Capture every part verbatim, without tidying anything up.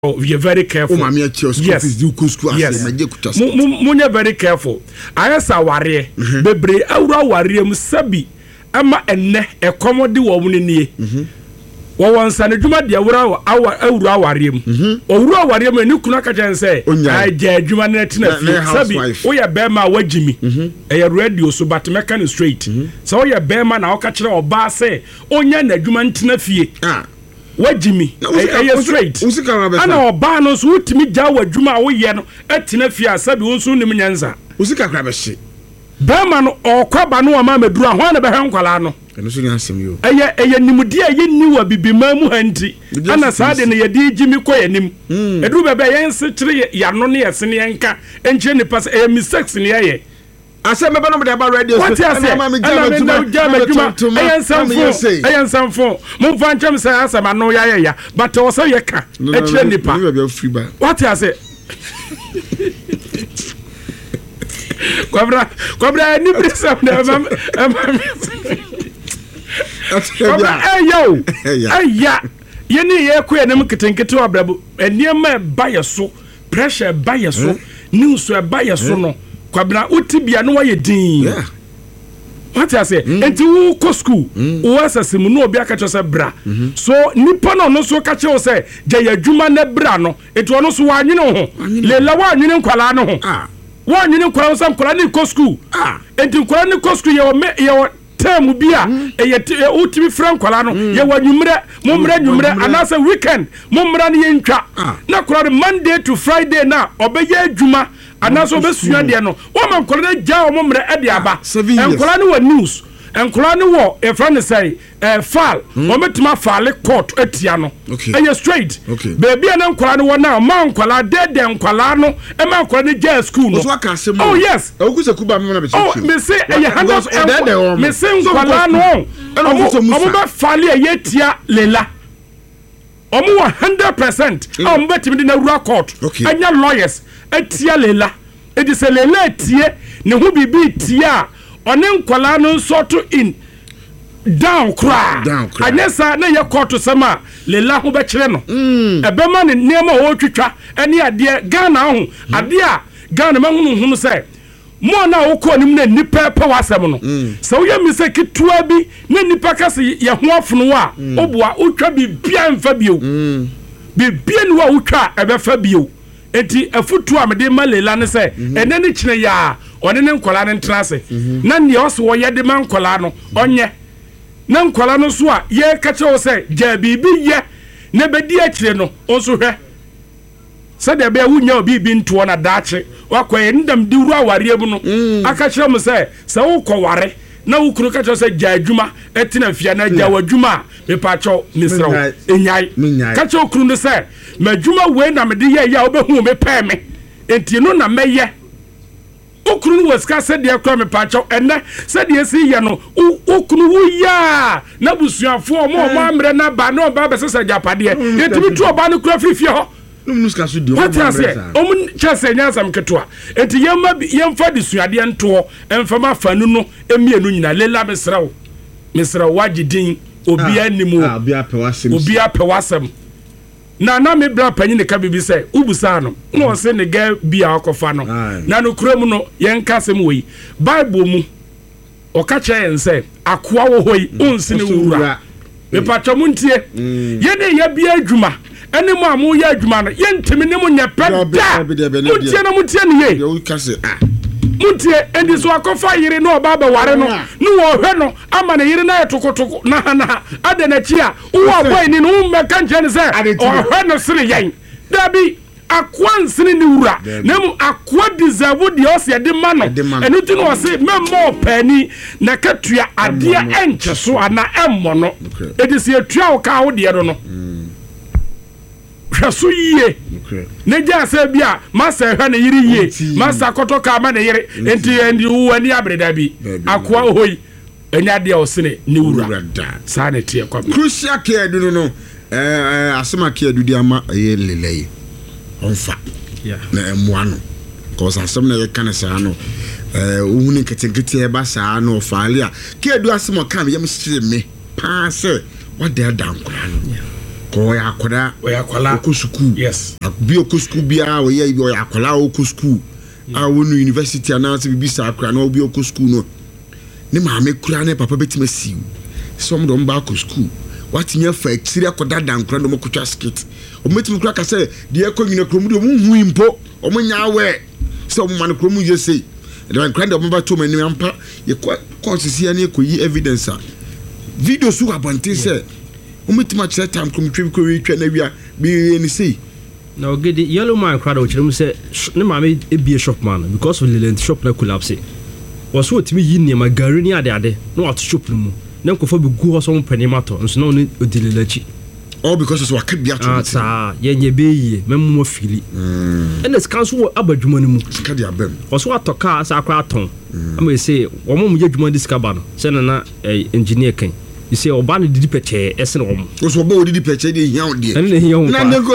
Oh, you're very careful. Oh, mommy, yes. Yes. Munya very careful. I ask our warrior, Bebre, Aura warrior, Musabi, Ama and Ne, a commody woman in One son, Juma, the Aura, our Aura warrior, Aura warrior, and you can say, I dare Jumanetina, Sabi, oh, ya Bema, what Jimmy, a radio, so but mekan straight. So ya Bema, now catch or bar say, oh, Yan, a Jumantina fee. What Jimmy? I straight. I know Banos would to me Jawa Juma Oyen at Tinefia said we soon Minanza. Usika Grabashi. Berman or Quabano Mamma Dra one of Hancolano. And also answer you. A Nimudia you knew a bibi mamu handy. And a sudden a D Jimmy Quanim. A Ruba Bayan Citri Yanoni Sinianka and Jenny Pass a mistakes in the air. I said, my brother about radio. What I say, I'm I am some phone. Move on, Jam says, I'm no ya, but also ya can. What I say, Cobra, Cobra, and you press up there. Hey, yo, hey, ya. You need a queer name to take it to a brabo, and near my buyer so pressure buyer so news to a buyer so no. Kwabna utibia no waye din yeah what I say enti wo ko school wo asasimu no obi aka chose bra so nipa no no so ka che wo say je yadwuma na bra no enti ono so wanwene ho lela wanwene nkwala no ho ah wanwene nkwala so nkwala ni ko school ah enti nkwala ni ko school ye wo ye wo term bi a e utimi fra nkwala no ye wanwumre mo mra nwumre anasa weekend mo mra ne ye ntwa na kwala Monday to Friday na obeye adwuma anaso besua de no wo man kola ja wo momre e de aba enkola ne wa news enkola ne wo e friend say eh file wo metima file court atia no eye straight baby na enkola ne wo na man kola de de enkola no e man kola ne ja school no oh yes okusa kuba me na be oh me say eye handle me say enkola no omo ba file eye tia lela omo one hundred percent omo betimi na rua court anya lawyers etia lela edi se lela etie ne hu bibi tia one nkwala no nsoto in down cry anyesa na ye court sama lela hu be kire no ebema ne niema wo twitwa ene ade Ghana ho ade a Ghana ma hunu hunu se mo na wo ko nim na nipa pa wasem no se wo ye mi se kitua bi na nipa kase ye ho afono a obua utwa bibia mfa bio bibia ni wa utwa ebe fa bio enti afutu amede malela ne se ene ne kine ya one ne nkola ne ntrase na ne oso wo ye de man nkola no onye na nkola no so a ye ka che wo se ja bibi ye ne bedi akire no onso hwe se de be wunya obi bi nto na daache wakwaye ndam di wuru aware mu no aka kire mu se se wo kware na wukuru ka che se ja adwuma etina fia na ja wadwuma me pa cho misrawo enyai ka che okuru no se madwuma we na mede ye ya obehu me pa me enti no na meye okuru no waska se de akwa me pa cho enne se de esi ye no okuru wu ya na busuafo o mo mo amre na ba na oba be se se japade etimi tu oba no kura frifie ho nuska so di what I say omun chese nyasam ketwa enti yemma yemfa di suade nto emfama fanu no emienu nyina lela mesrawo mesrawo wagidin obi animu obi apewasem obi apewasem na na me bra panyi ne ka bibi se ubusa no no se ne ga bia akofa no na no kura mu no yen kasem we bible mu o ka che yen se akoa wo hoi onsi ne wura me pacho muntie ye ne ya bia adwuma ene mu amu ya adwuma no ye ntimi ne mu nya peda muntie na muntie ne ye yo ka se ah muntie endi so akofa yire no baba ware no no wo hwe no ama ne yire na yetokotoko na na ade na chi a wo boy ni no mmeka nche ne se o hwe no sire yen dabi akwa nsini ni wura na mu akwa deserve de ose de ma no enu ti no ose memmo pani na katua ade enche so ana emmo no edi se atua wo ka wo de no hwaso yie ne ja se bia masa hwa ne yiri yie masa kotoka ma ne yiri enti endi wo ani abreda bi akwa hoyi enya de osene ne wura sa ne tie kwa crucial care du no eh asema care du di ama ye lelei onfa na emwa no cause asem na ye kan sa no eh ohuni ketenkete e ba sa no faale a care du asema kan ye msire me pa se what they done kwa no ko ya akoda o ya akwala ko school yes bi o ko school bia o ya bi o ya akwala o ko school a wonu university announce bi sa akra na obi o ko school no ne ma me kura na papa betima siu some don ba ko school what nya fa exiri akoda dan kura no mo kutwa skit o metim kura ka say de e ko nyina kromu de mo hu impo o mo nya we so mo man kromu je say de kura de mo ba to mani ampa ye ko consisi ya ne ko yi evidence a video su abonte say o metim a chere time kromu twi ko wi twa na wia bi ni say no get the yellow man crowd o chere mo say ne ma me e be shop man because of the shop na collapse was what me yin ma gari ni ade ade no at shop mu na ko fa be gu ho so mo pani mato nso na oni odilelachi all because so waka bia to ah sa ye nye be yi memu mo fili mm and the council abadwuma ni mu sika dia bem was what to car sa akra ton am we say wo mo mo adwuma dis ka ba no se na na engineer kan you say oba no didi peche esen wo mo so oba o didi peche dey hian dey na hian wo na ne ko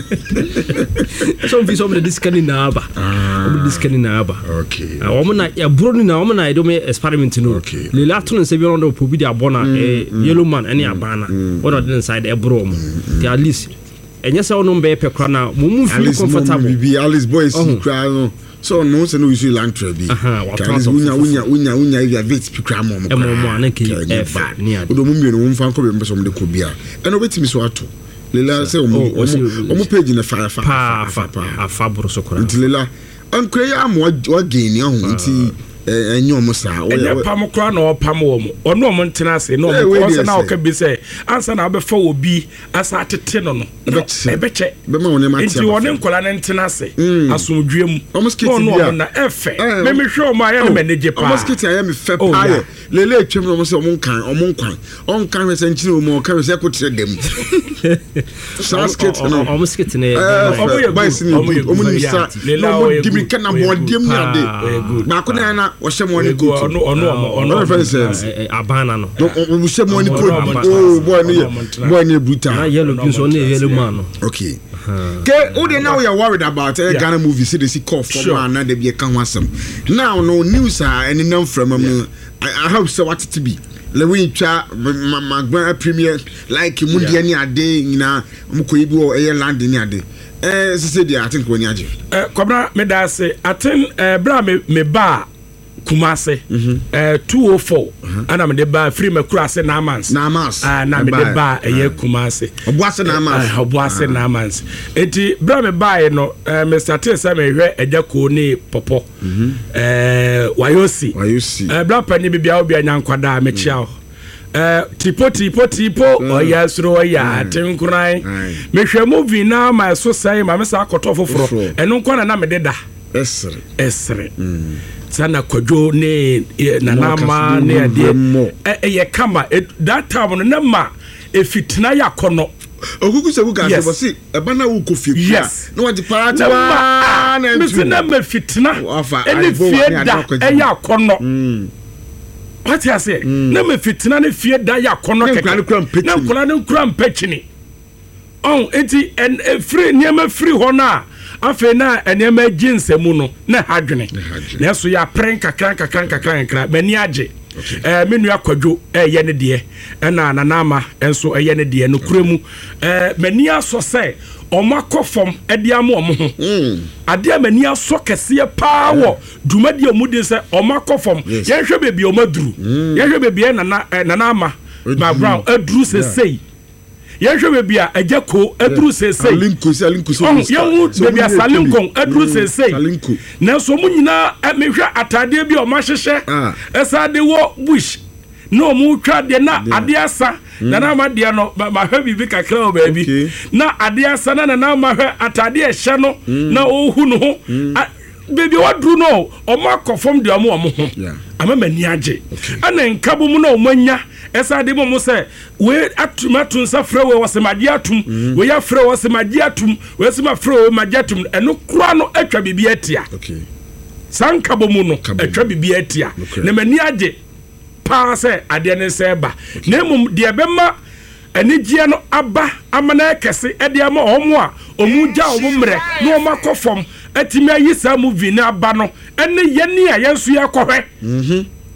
so vi so mo dis kan na aba o dis kan na aba okay wo mo na ya bro ni na wo mo na do me experiment no le la to no se bi on do pobi dia bona yellow man ani abana what on inside e bro mo at least enye se wono be pe kra na mo mu feel comfortable bi Alice boys kra no so no se no use land trade bi Alice unya unya unya unya ya vet kra mo mo mo mo na ke f ni ade odo mo mi no mfa ko be mbe so mo de ko bia e no betimi so ato lela se o mo page na fa fa fa fa fa bro so kra lela ankre ya mo wa gain ya ho nti enyo mo sa o ya pam kra na o pam wo mo ono mo ntena ase no mo ko se na o ka bi se ansa na be fa obi asa tete no no e be che be ma woni ma tia nti woni nkola na ntena ase asomdwem no no na efe me me hwe o ma ya na manage pa o mosquito ya me fe pa ya lele etwem no mo se o mo kan o mo nkwan o nkan se nchire o mo kan se ko tire dem basket no o mosquito ne o mo ye o mo ni sa no mo dibi kan na bo dem ya de na ko na na o se mo ni ko ono ono ono abana no o se mo ni ko o boy ni boy ni brutal na yellow bin so na yellow man okay ke o dey now you worried about a Ghana movie see the see call for man na dey be kan wasam now no news ah any nam from am I hope so what to be le we twa magban premier like mundia ni ade nyina mkoyi bi o e land ni ade eh se dey I think when you eh kwabra me da say aten eh bra me me ba Kumase eh two oh four ana me de ba free me kura se na mans na mans ah na me de ba eye Kumase obuase na mans obuase na mans eti bra me ba e no Mister Tesa me hwe eja ko ni popo eh wayosi wayosi eh bra pani bibia obi anyankwada me chia eh tipo tipo tipo oya suro oya tenkuran me hwe movie na ma so sai ma me sa akoto foforo eno nkwa na me de da esre esre sana kwadwo ne na nama ne ade e ye kama that time no na ma e fitina yakono okuku se ku ka se bosi e bana wo kofi kwa no wa di parata wa na ntu na ma fitina eni fie da e yakono what you say na ma fitina ne fie da yakono keke na kola ne kura mpechini on enti en free niam free ho na afi na enema ginsemu no na hadwene na so ya pren kakran kakran kakran kakran mani age eh menu akwadwo eh ye ne de eh na nanama enso eh ye ne de no kuremu eh mani aso se omakofom ede am omo ho ade mani aso kese pa wo dwumadi omudi se omakofom ye hwe bebi omaduru ye hwe bebi na nanama background aduru se sei yehwe bebi a ajako aduru sesei alinko se alinko se yehu bebi a salinko aduru sesei na so mu nyina mehwe atade bi o ma hyehye esa de wo bush no mu twa de na ade asa na na ma de no ma hwe bibi kakra o bebi na ade asa na na ma hwe atade ehye no na ohu no ho bebi waduru no o ma kofom de omo omo ho ama mani age ana nkabo mu na o manya esa de mo se we atumatu nsa frɛ we wasemagie atum we ya frɛ wasemagie atum we sema frɛ we magie atum eno kura no atwa bibi atia okay sankabo mu no atwa bibi atia na mani age pa se ade ne se ba na mum de bema anigie no aba amana kese ede ama omo a omu gya omo mre na o makofom atimi ayi sa movie na aba no ene ye ne a yenso ya kohwe mhm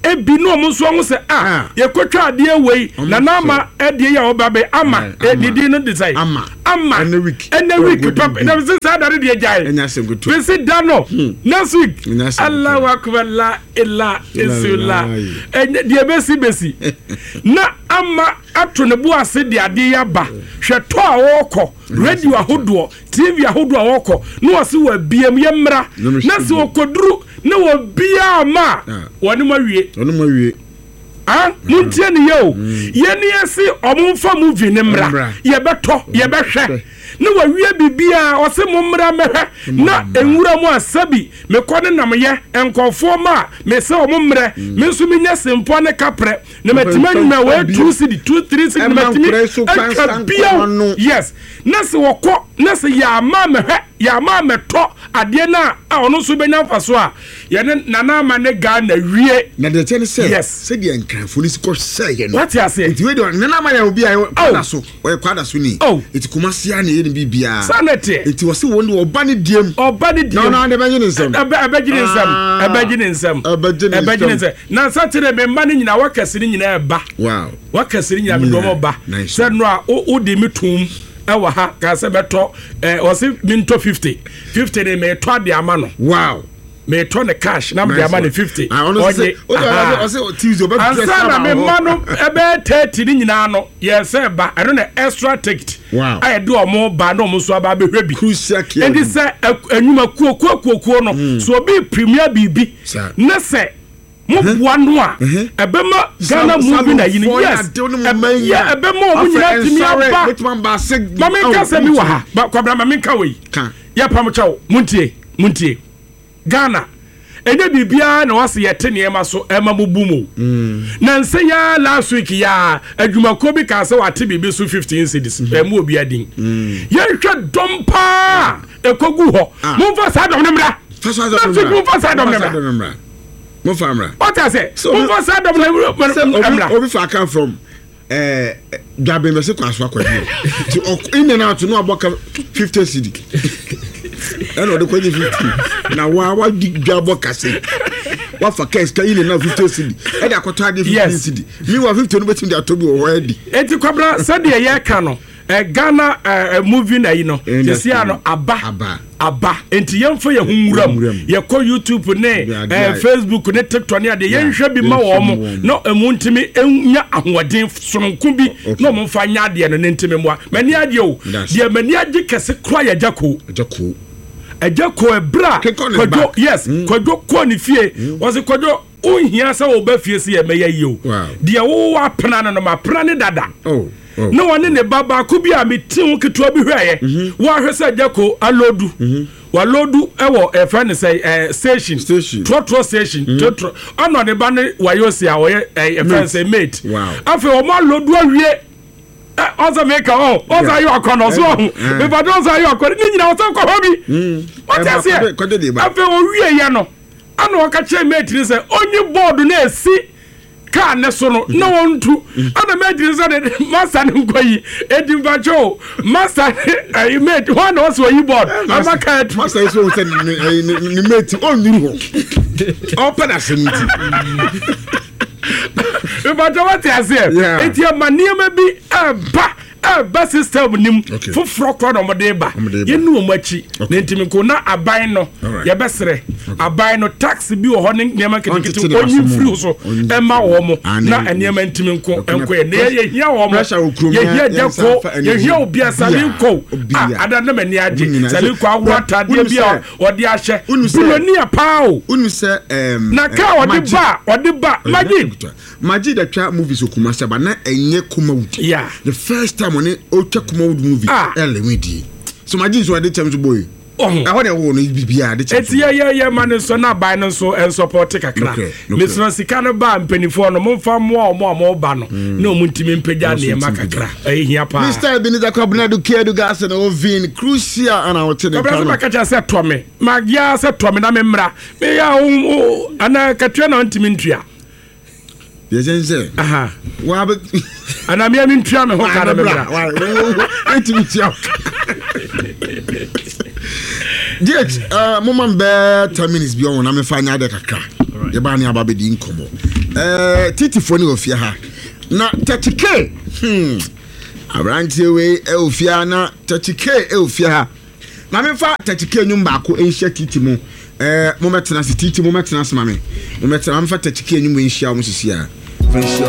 ebi no mo so ho se ah ye kotwa ade wei na na ama ade ya obabe ama edidi no decide ama ama and a week and a week papa na se sa dare de jai enya se goto we sit down no next week Allahu akbar la illa isula enya de besi besi na ama ato ne bu ase de ade ya ba hweto a woko radio ahodo tv ahodo a woko no wase wa biem ye mra na se okoduru na wo bia ma woni ma wie woni ma wie ah muntie ne yo ye ne yesi omumfa movie ne mra ye beto ye behwe na wa wie bibia o se mo mra mehwe na enwura mu asabi me kone nam ye enkofo ma me se o mo mre me so me nya sempo ne kapre na matima nyuma we two cd two three six matimi bia yes na se woko na se ya ma mehwe ya ma meto ade na a ono so benya mfaso a ye ne nana ma ne ga na wie na de tene se yes se de enkrafo ni ko se ye no what you say it we do nana ma ya obi a kwada so o kwada so ni it kuma sia na ye ni bibia sanete it was won de oba ne diem oba ne diem no no de benye nsem abegye nsem abegye nsem abegye nsem na satere me ma ne nyina wakase ne nyina eba wow wakase ne nyina me do mo ba se no a o di metum ewa ha ka se beto eh o se minto fifty fifty ne me to ade ama no wow me to ne cash na me ade ama ne fifty onye o o se Tuesday oba dress na me ma no ebe thirty ni nyina no ye se ba eno na extra ticket wow I do omo ba no omo so aba be hwebi crucial care and this enuma kuo kuo kuo no so be premier bibi na se mo bua no a ebema Ghana movie na yin yes yeah ebema o nyina timi aba mama ka se mi wa ha ba kwabra mama ka we ya pam chawo muntie muntie Ghana enye bibia na wase yete ne ema so ema mubumu na nsenya last week ya adwumako bi ka se wate bibi so fifteen cedis ema obi adin ye hwe dompa ekogu ho mumfa sa dom ne mra mumfa sa dom ne mra mo famra what I say mumfa sa dom ne mra obi fa come from eh gabe me se kwaso akwadie to in and out no aboka fifty cedi eno de kwaji fifty na wa wa dwabo kase wa fa case ka in na fifty cedi e da kwato ade fifty cedi mi wa fifty no betim de atobi wo edi enti kwabra se de ye ka no eh Ghana eh movie na yi no je sia no aba aba aba enti yemfa ye hunwuram ye ko YouTube ne eh Facebook ne TikTok ne ade ye nhwe bi ma wo mo no emuntimi enya ahoden sononko bi no mo fa nya ade no ntimi moa mani ade o de mani ade kese kra ya jako jako ejako ebra kojo yes kojo ko ni fie wose kojo ohia sa wo ba fie se ye meya yi o de wo wa pena no ma pena ne dada oh no one ne baba ko bi a metin keto bi hweye wo ahwese ejako alodu wa lodu ewo e friend say eh station trotro station trotro ono ne ba ne wayosi a wo e friend say mate afi o ma lodu awie also make oh also you are kono so me ba don say you are kono ni nyina wo so ko hobi what I say afi o wie ye no ano ka che mate ni say only board na esi ka ne so no no wontu ana mate ni say master ni nkoyi edimbacho master I mate one also you board ama ka master so say ni mate on ni ho open asemti but what I say it your maniema bi aba aba system nim foforo kwa no mode ba ye nu machi na ntimi ko na aban no ye besere aban no tax bi wo ho ne niema ketekete onyi free so e ma wo mo na eniema ntimi ko enko ye ye hia wo mo ye hia jako ye hia obi asali ko ada na mani age sali ko awata de bia odi ahye bulonia pao unu se em na ka odi ba odi ba magi magi da twa movies okuma se ba na enye kuma wudi yeah the first time on o twa kuma wudi movie ele wedi so magi so ade terms boy oh I dey wo no bibia de eti ye ye ye man so na buy no so en support kakra misro sika no ba mpanifo no momfa mo o mo mo ba no na o muntimi mpagya ne ma kakra ehia pa Mister Benita Kwabnadu Kedu gas na ovin crucial ana o tene kan ba kacha se to me magia se to me na me mra me ya o ana katwa na ntimi ntua yezenze aha wa ba ana me mi ntua me ho ka na me mra ntimi tia Diet, uh, moment be ten minutes beyond. I'm a fine idea. You buy me about the income. eh titi fo ni ofia ha na thirty k hmm abrantie we e ofia na thirty k e ofia ha na me fa thirty k nyum ba ko enhia titi mu eh mo metena se titi mo metena se mame mo metena me fa thirty k nyum enhia mo sisi a fa enhia